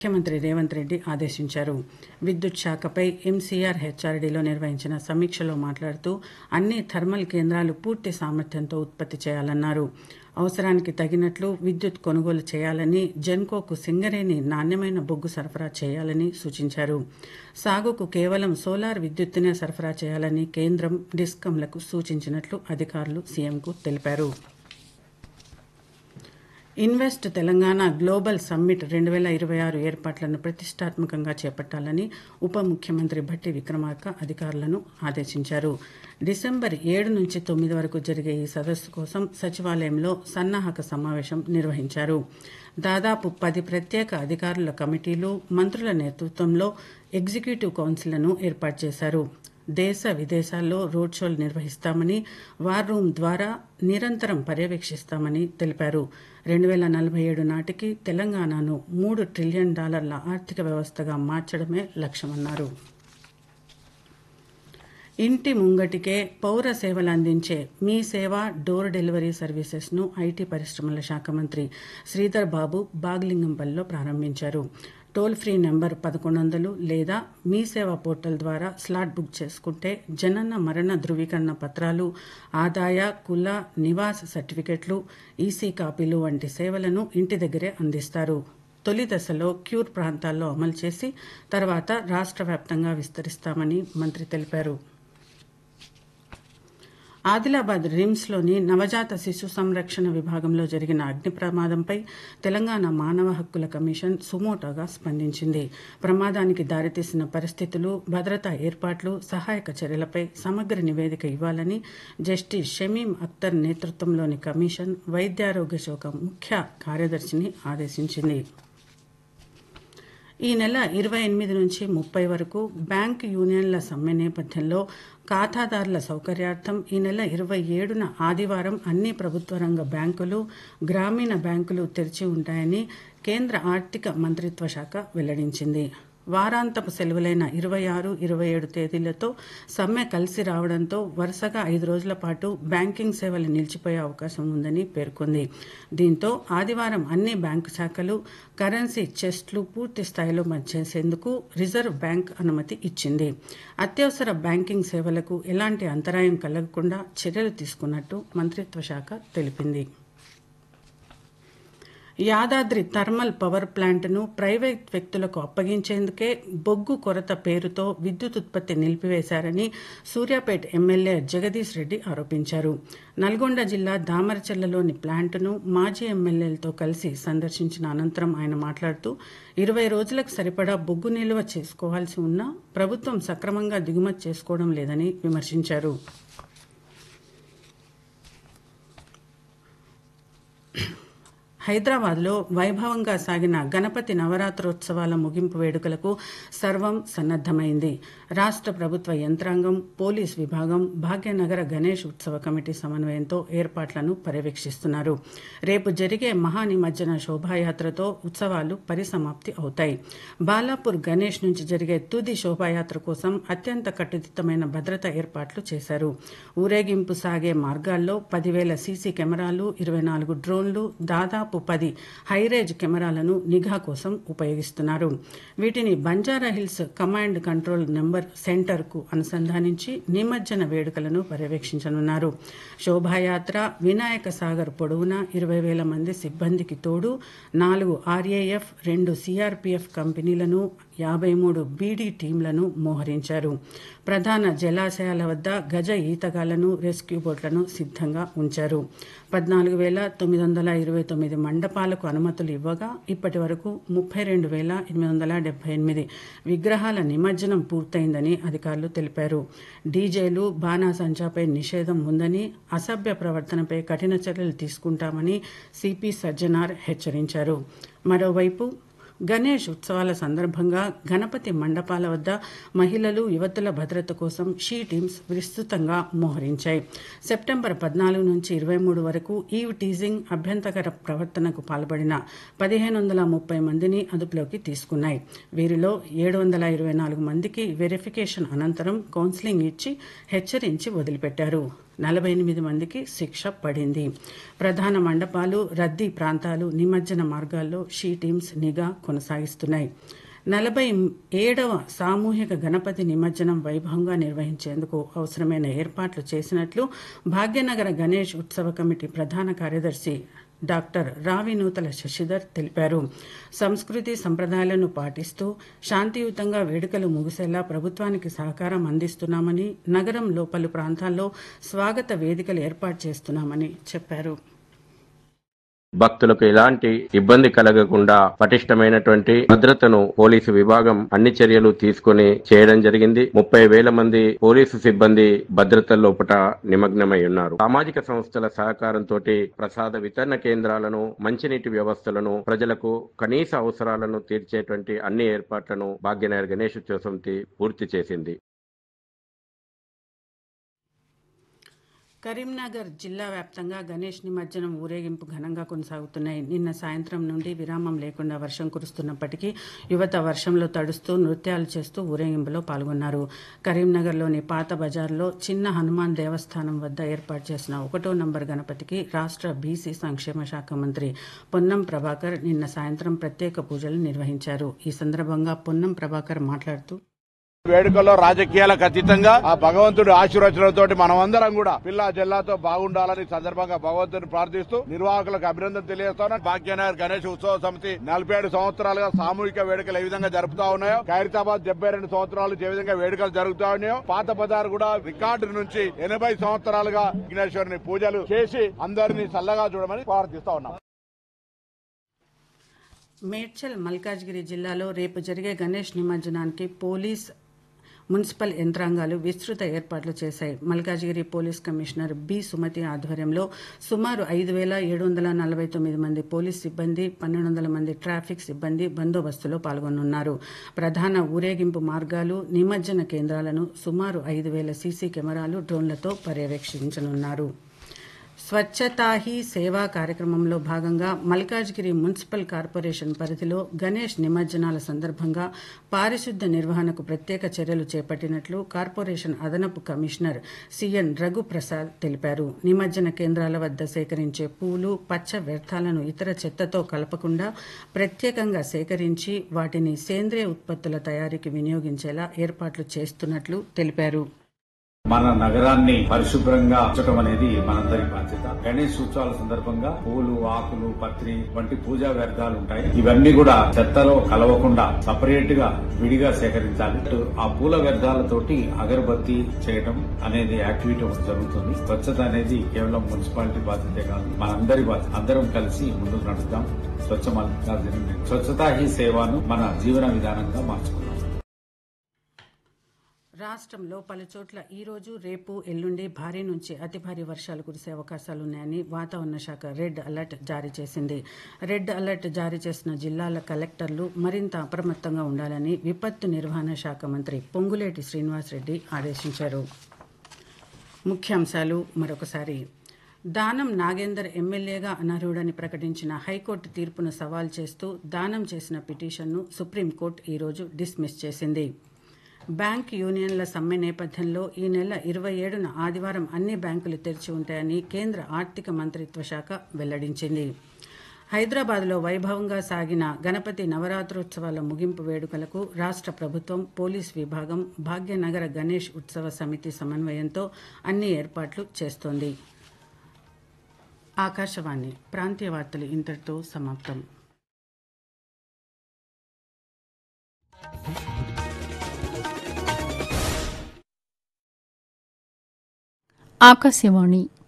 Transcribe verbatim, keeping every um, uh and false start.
ముఖ్యమంత్రి రేవంత్ రెడ్డి ఆదేశించారు. విద్యుత్ శాఖపై ఎంసీఆర్ హెచ్ఆర్డీలో నిర్వహించిన సమీక్షలో మాట్లాడుతూ అన్ని థర్మల్ కేంద్రాలు పూర్తి సామర్థ్యంతో ఉత్పత్తి చేయాలన్నారు. అవసరానికి తగినట్లు విద్యుత్ కొనుగోలు చేయాలని, జెన్కోకు సింగరేణి నాణ్యమైన బొగ్గు సరఫరా చేయాలని సూచించారు. సాగుకు కేవలం సోలార్ విద్యుత్తునే సరఫరా చేయాలని కేంద్రం డిస్కంలకు సూచించినట్లు అధికారులు సీఎంకు తెలిపారు. ఇన్వెస్ట్ తెలంగాణ గ్లోబల్ సమ్మిట్ రెండు వేల ఇరవై ఆరు ఏర్పాట్లను ప్రతిష్టాత్మకంగా చేపట్టాలని ఉప ముఖ్యమంత్రి భట్టి విక్రమార్క అధికారులను ఆదేశించారు. డిసెంబర్ ఏడు నుంచి తొమ్మిది వరకు జరిగే ఈ సదస్సు కోసం సచివాలయంలో సన్నాహక సమావేశం నిర్వహించారు. దాదాపు పది ప్రత్యేక అధికారుల కమిటీలు, మంత్రుల నేతృత్వంలో ఎగ్జిక్యూటివ్ కౌన్సిల్ను ఏర్పాటు చేశారు. దేశ విదేశాల్లో రోడ్ షోలు నిర్వహిస్తామని, వార్ రూమ్ ద్వారా నిరంతరం పర్యవేక్షిస్తామని తెలిపారు. రెండు వేల నలభై ఏడు నాటికి తెలంగాణను మూడు ట్రిలియన్ డాలర్ల ఆర్థిక వ్యవస్థగా మార్చడమే లక్ష్యమన్నారు. ఇంటి ముంగటికే పౌర సేవలు అందించే మీ సేవ డోర్ డెలివరీ సర్వీసెస్ను ఐటీ పరిశ్రమల శాఖ మంత్రి శ్రీధర్ బాబు బాగ్లింగంపల్లిలో ప్రారంభించారు. టోల్ ఫ్రీ నెంబర్ పదకొండు వందలు లేదా మీ సేవ పోర్టల్ ద్వారా స్లాట్ బుక్ చేసుకుంటే జనన మరణ ధృవీకరణ పత్రాలు, ఆదాయ, కుల, నివాస సర్టిఫికెట్లు, ఈసీ కాపీలు వంటి సేవలను ఇంటి దగ్గరే అందిస్తారు. తొలి దశలో క్యూర్ ప్రాంతాల్లో అమలు చేసి తర్వాత రాష్ట్ర వ్యాప్తంగా విస్తరిస్తామని మంత్రి తెలిపారు. ఆదిలాబాద్ రిమ్స్లోని నవజాత శిశు సంరక్షణ విభాగంలో జరిగిన అగ్ని ప్రమాదంపై తెలంగాణ మానవ హక్కుల కమిషన్ సుమోటోగా స్పందించింది. ప్రమాదానికి దారితీసిన పరిస్థితులు, భద్రతా ఏర్పాట్లు, సహాయక చర్యలపై సమగ్ర నివేదిక ఇవ్వాలని జస్టిస్ షమీం అఖ్తర్ నేతృత్వంలోని కమిషన్ వైద్యారోగ్య శాఖ ముఖ్య కార్యదర్శిని ఆదేశించింది. ఈ నెల ఇరవై ఎనిమిది నుంచి ముప్పై వరకు బ్యాంకు యూనియన్ల సమ్మె నేపథ్యంలో ఖాతాదారుల సౌకర్యార్థం ఈ నెల ఇరవై ఏడున ఆదివారం అన్ని ప్రభుత్వ రంగ బ్యాంకులు, గ్రామీణ బ్యాంకులు తెరిచి ఉంటాయని కేంద్ర ఆర్థిక మంత్రిత్వ శాఖ వెల్లడించింది. వారాంతపు సెలవులైన ఇరవై ఆరు, ఇరవై ఏడు తేదీలతో సమ్మె కలిసి రావడంతో వరుసగా ఐదు రోజుల పాటు బ్యాంకింగ్ సేవలు నిలిచిపోయే అవకాశం ఉందని పేర్కొంది. దీంతో ఆదివారం అన్ని బ్యాంకు శాఖలు కరెన్సీ చెస్ట్లు పూర్తి స్థాయిలో చేసేందుకు రిజర్వ్ బ్యాంక్ అనుమతి ఇచ్చింది. అత్యవసర బ్యాంకింగ్ సేవలకు ఎలాంటి అంతరాయం కలగకుండా చర్యలు తీసుకున్నట్టు మంత్రిత్వ శాఖ తెలిపింది. యాదాద్రి థర్మల్ పవర్ ప్లాంట్ను ప్రైవేట్ వ్యక్తులకు అప్పగించేందుకే బొగ్గు కొరత పేరుతో విద్యుత్ ఉత్పత్తి నిలిపివేశారని సూర్యాపేట ఎమ్మెల్యే జగదీష్ రెడ్డి ఆరోపించారు. నల్గొండ జిల్లా దామరచెర్లలోని ప్లాంట్ను మాజీ ఎమ్మెల్యేలతో కలిసి సందర్శించిన అనంతరం ఆయన మాట్లాడుతూ ఇరవై రోజులకు సరిపడా బొగ్గు నిల్వ చేసుకోవాల్సి ఉన్నా ప్రభుత్వం సక్రమంగా దిగుమతి చేసుకోవడం లేదని విమర్శించారు. హైదరాబాద్లో వైభవంగా సాగిన గణపతి నవరాత్రోత్సవాల ముగింపు వేడుకలకు సర్వం సన్నద్దమైంది. రాష్ట్ర ప్రభుత్వ యంత్రాంగం, పోలీస్ విభాగం, భాగ్యనగర గణేష్ ఉత్సవ కమిటీ సమన్వయంతో ఏర్పాట్లను పర్యవేక్షిస్తున్నారు. రేపు జరిగే మహానిమజ్జన శోభాయాత్రతో ఉత్సవాలు పరిసమాప్తి అవుతాయి. బాలాపూర్ గణేష్ నుంచి జరిగే తుది శోభాయాత్ర కోసం అత్యంత కట్టుదిట్టమైన భద్రతా ఏర్పాట్లు చేశారు. ఊరేగింపు సాగే మార్గాల్లో పదివేల సీసీ కెమెరాలు, ఇరవై నాలుగు డ్రోన్లు, దాదాపు పది హైరేజ్ కెమెరాలను నిఘా కోసం ఉపయోగిస్తున్నారు. వీటిని Banjara Hills command control number centre కు అనుసంధానించి నిమజ్జన వేడుకలను పర్యవేక్షించనున్నారు. శోభాయాత్ర వినాయక సాగర్ పొడవునా ఇరవై వేల మంది సిబ్బందికి తోడు నాలుగు ఆర్ఏఎఫ్, రెండు సిఆర్పీఎఫ్ కంపెనీలను, యాభై మూడు బీడీ టీంలను మోహరించారు. ప్రధాన జలాశయాల వద్ద గజ ఈతగాళ్లను, రెస్క్యూ బోట్లను సిద్ధంగా ఉంచారు. పద్నాలుగు వేల తొమ్మిది వందల ఇరవై తొమ్మిది మండపాలకు అనుమతులు ఇవ్వగా ఇప్పటి వరకు ముప్పై రెండు వేల ఎనిమిది వందల డెబ్బై ఎనిమిది విగ్రహాల నిమజ్జనం పూర్తయిందని అధికారులు తెలిపారు. డీజేలు, బాణాసంచాపై నిషేధం ఉందని, అసభ్య ప్రవర్తనపై కఠిన చర్యలు తీసుకుంటామని సిపి సజ్జనార్ హెచ్చరించారు. మరోవైపు గణేష్ ఉత్సవాల సందర్భంగా గణపతి మండపాల వద్ద మహిళలు, యువతుల భద్రత కోసం షీ టీమ్స్ విస్తృతంగా మోహరించాయి. సెప్టెంబర్ పద్నాలుగు నుంచి ఇరవై మూడు వరకు ఈవ్ టీజింగ్, అభ్యంతరకర ప్రవర్తనకు పాల్పడిన పదిహేను వందల ముప్పై మందిని అదుపులోకి తీసుకున్నాయి. వీరిలో ఏడు వందల ఇరవై నాలుగు మందికి వెరిఫికేషన్ అనంతరం కౌన్సిలింగ్ ఇచ్చి హెచ్చరించి వదిలిపెట్టారు. నలభై ఎనిమిది మందికి శిక్ష పడింది. ప్రధాన మండపాలు, రద్దీ ప్రాంతాలు, నిమజ్జన మార్గాల్లో షీ టీమ్స్ నిఘా కొనసాగిస్తున్నాయి. నలభై ఏడవ సామూహిక గణపతి నిమజ్జనం వైభవంగా నిర్వహించేందుకు అవసరమైన ఏర్పాట్లు చేసినట్లు భాగ్యనగర గణేష్ ఉత్సవ కమిటీ ప్రధాన కార్యదర్శి డాక్టర్ రావి నూతల శశిధర్ తెలిపారు. సంస్కృతి సంప్రదాయాలను పాటిస్తూ శాంతియుతంగా వేడుకలు ముగిసేలా ప్రభుత్వానికి సహకారం అందిస్తున్నామని, నగరంలో పలు ప్రాంతాల్లో స్వాగత వేదికలు ఏర్పాటు చేస్తున్నామని చెప్పారు. భక్తులకు ఎలాంటి ఇబ్బంది కలగకుండా పటిష్టమైనటువంటి భద్రతను పోలీసు విభాగం అన్ని చర్యలు తీసుకుని చేయడం జరిగింది. ముప్పై వేల మంది పోలీసు సిబ్బంది భద్రత లోపట నిమగ్నమై ఉన్నారు. సామాజిక సంస్థల సహకారంతో ప్రసాద వితరణ కేంద్రాలను, మంచినీటి వ్యవస్థలను, ప్రజలకు కనీస అవసరాలను తీర్చేటువంటి అన్ని ఏర్పాట్లను భాగ్యనగర్ గణేష్ ఉత్సవ సమితి పూర్తి చేసింది. కరీంనగర్ జిల్లా వ్యాప్తంగా గణేష్ నిమజ్జనం ఊరేగింపు ఘనంగా కొనసాగుతున్నాయి. నిన్న సాయంత్రం నుండి విరామం లేకుండా వర్షం కురుస్తున్నప్పటికీ యువత వర్షంలో తడుస్తూ నృత్యాలు చేస్తూ ఊరేగింపులో పాల్గొన్నారు. కరీంనగర్లోని పాత బజార్లో చిన్న హనుమాన్ దేవస్థానం వద్ద ఏర్పాటు చేసిన ఒకటో నంబర్ గణపతికి రాష్ట్ర బీసీ సంక్షేమ శాఖ మంత్రి పొన్నం ప్రభాకర్ నిన్న సాయంత్రం ప్రత్యేక పూజలు నిర్వహించారు. ఈ సందర్భంగా పొన్నం ప్రభాకర్ మాట్లాడుతూ, వేడుకల్లో రాజకీయాలకు అతీతంగా ఆ భగవంతుడి ఆశీర్వచనంతో మనమందరం కూడా పిల్ల జిల్లాతో బాగుండాలని సందర్భంగా భగవంతుని ప్రార్థిస్తూ నిర్వాహకులకు అభినందన తెలియజేస్తున్నాం. భాగ్యనగర్ గణేష్ ఉత్సవ సమితి నలభై ఏడు సంవత్సరాలుగా సామూహిక వేడుకలు ఏ విధంగా జరుపుతా ఉన్నాయో, ఖైరతాబాద్ డెబ్బై రెండు సంవత్సరాలు ఏ విధంగా వేడుకలు జరుగుతా ఉన్నాయో, పాత బజార్ కూడా రికార్డు నుంచి ఎనభై సంవత్సరాలుగా విఘ్నేశ్వరుని పూజలు చేసి అందరినీ చల్లగా చూడమని ప్రార్థిస్తా ఉన్నాం. మేడ్చల్ మల్కాజ్గిరి జిల్లాలో రేపు జరిగే గణేష్ నిమజ్జనానికి పోలీస్, మున్సిపల్ యంత్రాంగాలు విస్తృత ఏర్పాట్లు చేశాయి. Malkajgiri police commissioner B Sumathi ఆధ్వర్యంలో సుమారు ఐదు వేల ఏడు వందల నలభై తొమ్మిది మంది పోలీస్ సిబ్బంది, పన్నెండు వందల మంది ట్రాఫిక్ సిబ్బంది బందోబస్తులో పాల్గొనున్నారు. ప్రధాన ఊరేగింపు మార్గాలు, నిమజ్జన కేంద్రాలను సుమారు ఐదు వేల సీసీ కెమెరాలు, డ్రోన్లతో పర్యవేక్షించనున్నారు. స్వచ్ఛతా హీ సేవా కార్యక్రమంలో భాగంగా మల్కాజ్గిరి మున్సిపల్ కార్పొరేషన్ పరిధిలో గణేష్ నిమజ్జనాల సందర్భంగా పారిశుద్ధ్య నిర్వహణకు ప్రత్యేక చర్యలు చేపట్టినట్లు కార్పొరేషన్ అదనపు కమిషనర్ సిఎన్ రఘుప్రసాద్ తెలిపారు. నిమజ్జన కేంద్రాల వద్ద సేకరించే పూలు, పచ్చ వ్యర్థాలను ఇతర చెత్తతో కలపకుండా ప్రత్యేకంగా సేకరించి వాటిని సేంద్రియ ఉత్పత్తుల తయారీకి వినియోగించేలా ఏర్పాట్లు చేస్తున్నట్లు తెలిపారు. మన నగరాన్ని పరిశుభ్రంగా ఉంచడం అనేది మనందరి బాధ్యత. గణేష్ ఉత్సవాల సందర్భంగా పూలు, ఆకులు, పత్రి వంటి పూజా వ్యర్థాలు ఉంటాయి. ఇవన్నీ కూడా చెత్తలో కలవకుండా సపరేట్ గా విడిగా సేకరించాలి. ఆ పూల వ్యర్థాలతోటి అగరబత్తి చేయడం అనేది యాక్టివిటీ ఒకటి జరుగుతుంది. స్వచ్ఛత అనేది కేవలం మున్సిపాలిటీ బాధ్యతే కాదు, మనందరి బాధ్యత. అందరం కలిసి ముందుకు నడుద్దాం. స్వచ్ఛ మల్కాజ్గిరి స్వచ్ఛతా హీ సేవను మన జీవన విధానంగా మార్చుకున్నాం. రాష్ట్రంలో పలుచోట్ల ఈ రోజు, రేపు, ఎల్లుండి భారీ నుంచి అతి భారీ వర్షాలు కురిసే అవకాశాలున్నాయని వాతావరణ శాఖ రెడ్ అలర్ట్ జారీ చేసింది. రెడ్ అలర్ట్ జారీ చేసిన జిల్లాల కలెక్టర్లు మరింత అప్రమత్తంగా ఉండాలని విపత్తు నిర్వహణ శాఖ మంత్రి పొంగులేటి శ్రీనివాసరెడ్డి ఆదేశించారు. ముఖ్యాంశాలు మరొకసారి. దానం నాగేందర్ ఎమ్మెల్యేగా అనర్హుడని ప్రకటించిన హైకోర్టు తీర్పును సవాల్ చేస్తూ దానం చేసిన పిటిషన్ను సుప్రీంకోర్టు ఈరోజు డిస్మిస్ చేసింది. బ్యాంక్ యూనియన్ల సమ్మె నేపథ్యంలో ఈ నెల ఇరవై ఏడున ఆదివారం అన్ని బ్యాంకులు తెరిచి ఉంటాయని కేంద్ర ఆర్థిక మంత్రిత్వ శాఖ వెల్లడించింది. హైదరాబాద్లో వైభవంగా సాగిన గణపతి నవరాత్రోత్సవాల ముగింపు వేడుకలకు రాష్ట్ర ప్రభుత్వం, పోలీస్ విభాగం, భాగ్యనగర గణేష్ ఉత్సవ సమితి సమన్వయంతో అన్ని ఏర్పాట్లు చేస్తోంది. ఆకాశవాణి ప్రాంతీయ వార్తలు ఇంతటితో సమాప్తం. ఆకాశవాణి